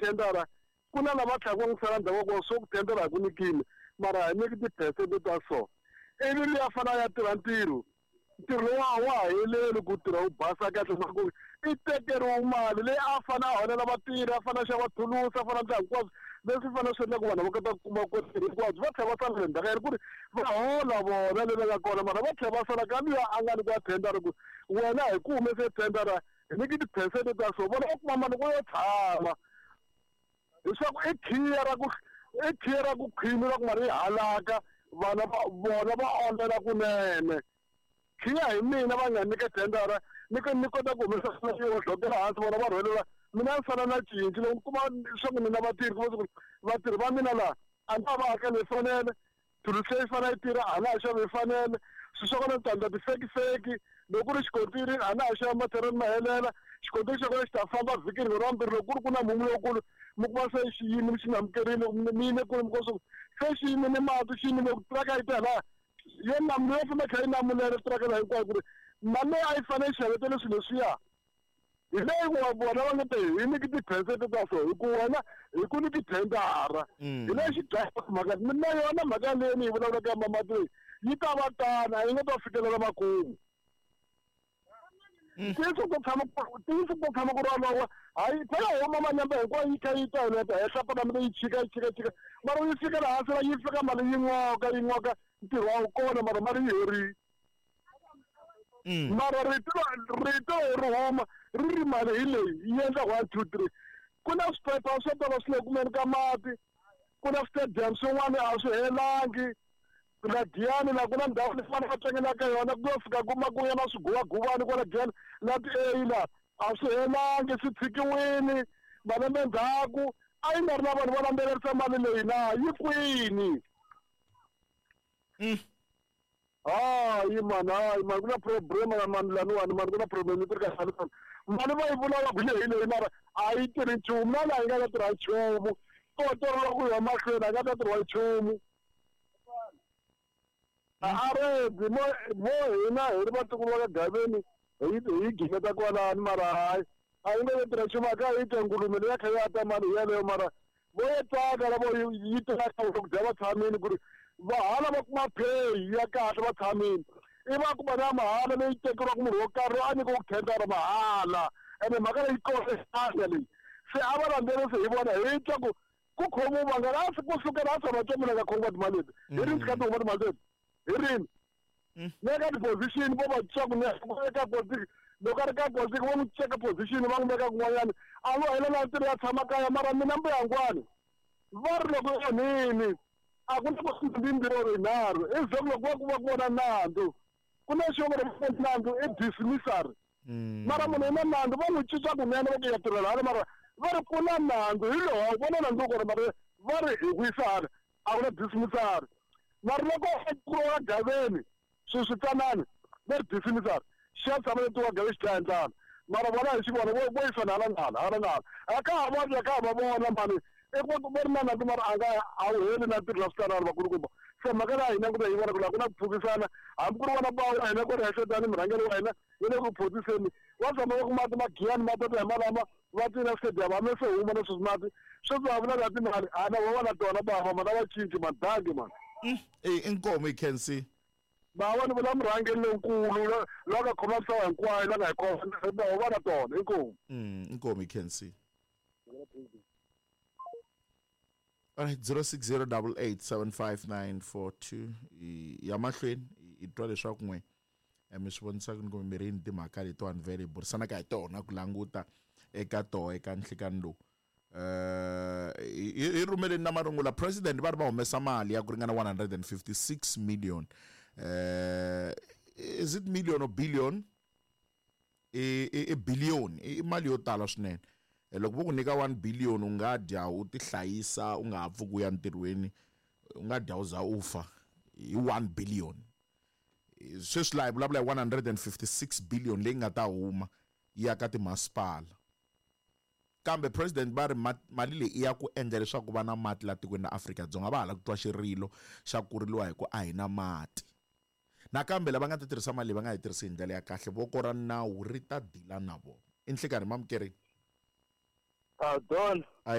tendara kuna lava tlhaka ngisana ndhavuko so ku tendara ku nikini mara nyiki ti-percent ta so ivi liya fana ya tirha ntirho wa heleli ku tirha wu basa kahle swaku i tekeriwa mali leyi a fana a holela vatirhi a fana xava thulusi a fana ndla hinkwabyo leswi fanele swi endla ku vanhu va kota ku kuma vukorhokeri hinkwabyo va tlhela va sala le ndzhaka yeri ku ri va hola vona leyi nga kona mara va tlhela va sala ka luya a nga nikiwa thendara ku wena hi ku humese thendara hi nyiki ti-percent ta so vona va kuma mali ku yo tshama leswaku i khiya ra ku khwini ra ku mali yi halaka vana vona va olela kunene khiya hi mina va nga nyika thendara ni kota ku humesa yo dlokela hansi vona va rhwelela mina ni sala na cinci loko ni kuma leswaku ni na vatirhi kuma vatirhi va mina laha a ni ta va hakela hi fanele thulusi leyi fanele yi tirha a na ha xava hi fanele swilo swa kona ni ta endla ti-fake loko ku ri xikontiri a na ha xava matheriali ma helela xikontiri xa kona xi ta famba vhiki rin'we ra vumbirhi loko ku ri ku na mhungu lowukulu mi kuma se xiyimo xi nga amukerile mine ku mikoso se xi yimile mati xi yimile tiraka yi tela yo famba kha yi namulela tiraka la hinkwayo ku ri mali leyi a yi fanele yi xavetele swilo leswiya hi leyi vona va nga te hi niki ti-percent ta so hi ku wena hi ku ni tithendara hi leyi xi dlaya mhaka na yona mhaka leyi ni yi vulavulaka ya mamati leyi yi ta va tana yi nga ta fikelela makumu tiyisi ku tshama ku ri walowa hayi phela huma malembe hinkwayo yi kha yi ta heneta henhla pana mile yi chika mara yi fikela hansi la yi fika mali yi ngoka ntirho wa wu kona mara mali yi herile mara rito ri huma ri ri mali hi leyi yi endla 1 2 3 ku na swiphepa swo tala swi le kumeni ka mati ku na stadium swin'wana a swi helangi la Giyani la ku na ndhawu leyi fana va tlangelaka yona ku yo fika kuma ku ya na swiguvaguvani kwala Giyani la ti-A la a swi helangi swi tshikiwini malembe ndzhaku a yi nga ri na vanhu va landzelerisa mali leyi na yi kwini hayi mani ku na problem ya mani laniwani mani ku na problem yi tirhi ka xalisana mali va yi vulaka ku leyi mara a yi tirhi nchumu na laha yi nga ta tirha nchumu kotorela ku ya mahlweni a nga ta tirhiwa nchumu a redi mo hina hi ri vatukulu va ka Gaveni hi gineta kwalani mara hayi a yi nga ta tirha nchumu a ka yi tengulume leyi ya kha ya ta mali yeleyo mara vo yi tsaka lavo yi tirhaka swakudya va tshamini ku ri vahala va kuma pay ya kahle va tshamini i va kuma na mahala leyi tekeriwaka munhu wo karhi a nyika ku thendara mahala ene mhaka leyi kona leyi se a va landzelisi hi vona hi twa ku khomiwa vangana a ku sukela a tshama twa mina nga khomiwa timali leti hi rini tshika tihuma timali leti hi rini ne ka ti-position vo va twaku eka position loko a ri ka position vo n'wi cheka position va n'wi veka kun'wanyana a lo helela ntirho ya tshama kaya mara mina mbuyangwani va ri loko onhini a ku na ku timbirhi nharhu i zoko loko va ku vona nandzu ku na xivongo nandzu i dismissary mara munhu i na nandzu va n'wi cinca kunene va ku ya tirhela hala mara va ri ku na nandzu hi loho vona nandzu kona mara va ri hi vuyisana a ku na dismissary mara loko ku wa Gaveni swi tsanani va ri dismissary xa tshama leti wa Gaveni xi ta endlana mara vona hi xi vona vo yisana hala a ka ha va vona mani i ku va ri na nandzu mara a wu heli na ntirho la switanani vakulukumba se mhaka leyi hina ku hi vona ku laha ku na ku pfukisana hambi ku ri vona va hina ku ri hehletani murhangeri wa hina yi le ku phutiseni va tshama va ku mati ma Giyani ma tata hi malama va tina stadium hambi se huma na sweswi mati sweswi va vulaka timali a na va na tona bava mana va cinci madangi mani inkomo I can see bawa ni vula murhangeri lonkulu la nga khoma misava hinkwayo la nga hi kona va na tona inkomo I can see. All right, 0608875942 ya mahlweni I twa leswaku n'we mi swi vonisa ku ni kumbe mi ri ni timhaka letiwani vele hi burisanaka hi tona ku languta eka nhlikani lowu hi rhumeleni na marungula president va ri va humesa mali ya ku ringana 156 million is it million or billion i billion I mali yo tala swinene loko vo ku nyika 1 billion u nga dya u tihlayisa u nga ha pfuki u ya ntirhweni u nga dya u za u fa hi 1 billion sweswi laha hi vulavula hi 156 billion leyi nga ta huma yi ya ka timasipala kambe president va ri mali leyi I ya ku endla leswaku va na mati la tikweni la Afrika-Dzonga va hala ku twa xirilo xa ku riliwa hi ku a hi na mati nakambe lava nga ta tirhisa mali va nga yi tirhisi hi ndlela ya kahle voko ra nawu ri ta dila na vona i nhlikani mamukeri Don